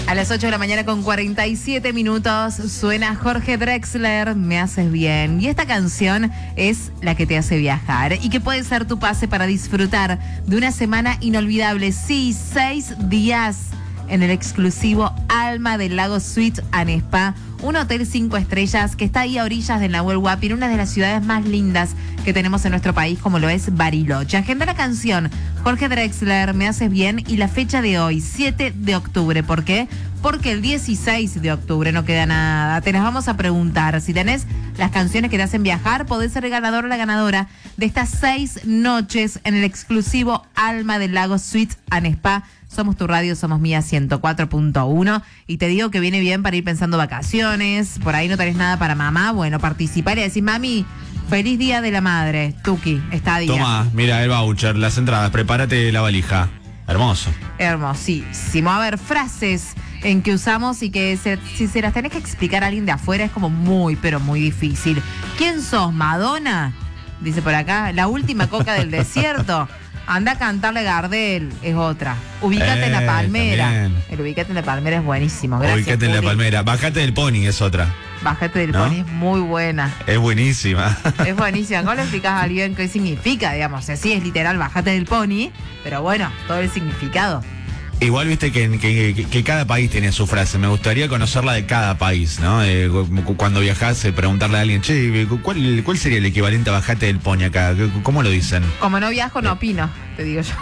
A las 8 de la mañana con 47 minutos suena Jorge Drexler, Me Haces Bien. Y esta canción es la que te hace viajar y que puede ser tu pase para disfrutar de una semana inolvidable. Sí, 6 días en el exclusivo Alma del Lago Suites and Spa, un hotel 5 estrellas que está ahí a orillas del Nahuel Huapi, en una de las ciudades más lindas que tenemos en nuestro país, como lo es Bariloche. Agenda la canción Jorge Drexler, Me Haces Bien, y la fecha de hoy, 7 de octubre. ¿Por qué? Porque el 16 de octubre no queda nada. Te las vamos a preguntar. Si tenés las canciones que te hacen viajar, podés ser el ganador o la ganadora de estas 6 noches en el exclusivo Alma del Lago Suites and Spa. Somos tu radio, somos Mía 104.1. Y te digo que viene bien para ir pensando vacaciones. Por ahí no tenés nada para mamá. Bueno, participar y decir, mami, feliz día de la madre. Tuki, estadía. Toma, mira el voucher, las entradas, prepárate la valija. Hermoso. Hermosísimo. A ver, frases en que usamos y que si se las tenés que explicar a alguien de afuera es como muy, pero muy difícil. ¿Quién sos, Madonna? Dice por acá, la última coca del desierto. Anda a cantarle Gardel, es otra. Ubícate en la palmera. También. El ubícate en la palmera es buenísimo. Gracias, Ubícate en la Juli. palmera. Bájate del pony es otra. Bájate del ¿No? pony, es muy buena. Es buenísima. Es buenísima. ¿Cómo le explicas a alguien qué significa, digamos? Sí, es literal, bájate del pony, pero bueno, todo el significado. Igual viste que cada país tiene su frase. Me gustaría conocerla de cada país, ¿no? Cuando viajás, preguntarle a alguien, che, ¿cuál sería el equivalente a bajate del pony acá? ¿Cómo lo dicen? Como no viajo, no opino, te digo yo.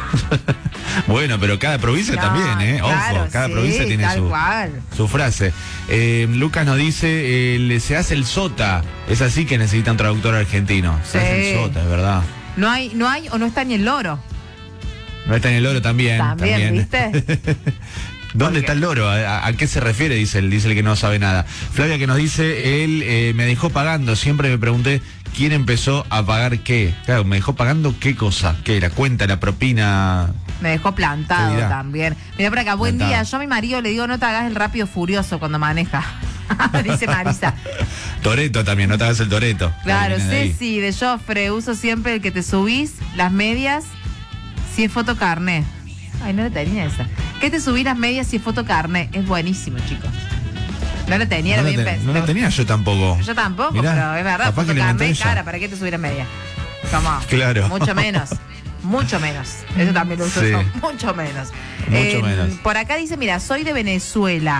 Bueno, pero cada provincia No, también, ¿eh? claro, Ojo, cada sí, provincia tiene tal cual. su frase. Lucas nos dice, se hace el sota. Es así que necesita un traductor argentino. Se hace el sota, es verdad. No hay o no está ni el loro. No está en el loro también. También, ¿viste? ¿Dónde está el loro? ¿A qué se refiere? Dice el que no sabe nada. Flavia que nos dice, él me dejó pagando. Siempre me pregunté quién empezó a pagar qué. Claro, me dejó pagando qué cosa. ¿Qué? La cuenta, la propina. Me dejó plantado también. Mira por acá, buen Plantado. día. Yo a mi marido le digo, no te hagas el rápido furioso cuando maneja. Dice Marisa. Toreto también, no te hagas el toreto. Claro, Ceci de Joffre, uso siempre el que te subís, las medias, si es fotocarné. Ay, no le tenía esa. ¿Qué te subís las medias si es fotocarné? Es buenísimo, chicos. No lo tenía, No era la bien ten- pensado. no la tenía yo tampoco. Yo tampoco, Mirá, pero es verdad, capaz que le fotocarné, inventé ella. cara, ¿para qué te subís las medias? ¿Cómo? Claro. Mucho menos. Mucho menos. Eso también lo uso Sí. yo. Mucho menos. Mucho menos. Por acá dice, mira, soy de Venezuela.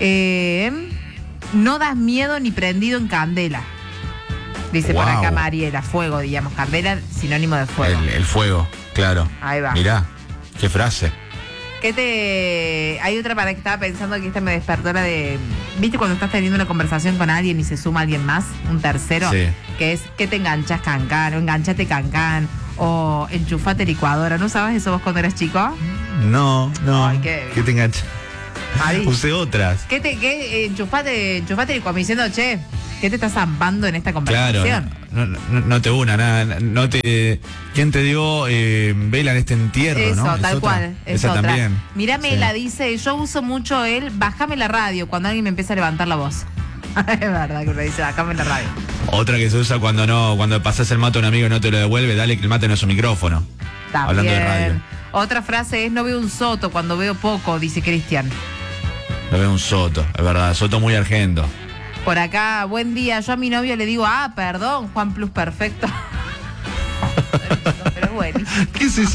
No das miedo ni prendido en candela. Dice por Wow. acá Mariela, fuego, digamos. Candela, sinónimo de fuego. El fuego, claro. Ahí va. Mirá, qué frase. Hay otra para que estaba pensando que esta me despertó la de. ¿Viste cuando estás teniendo una conversación con alguien y se suma alguien más, un tercero? Sí. Que es, ¿qué te enganchas cancán? O enganchate cancán. O enchufate licuadora. ¿No sabes eso vos cuando eras chico? No. Ay, qué- ¿Qué te engancha? Mari. Usé otras. Enchufate licuadora diciendo, che, ¿qué te estás zampando en esta Claro, conversación? no te una, nada, no te. ¿Quién te dio vela en este entierro, Eso, no? ¿Es tal otra? cual. Es Esa otra. también. Mirá, Mela Sí. dice, yo uso mucho bájame la radio cuando alguien me empieza a levantar la voz. Es verdad que me dice, bájame la radio. Otra que se usa cuando pasas el mate a un amigo y no te lo devuelve, dale que el mate no es un micrófono. También. Hablando de radio. Otra frase es, no veo un soto cuando veo poco, dice Cristian. Lo veo un soto, es verdad, soto muy argento. Por acá, buen día. Yo a mi novio le digo, perdón, Juan Plus Perfecto. Pero es buenísimo. ¿Qué es eso?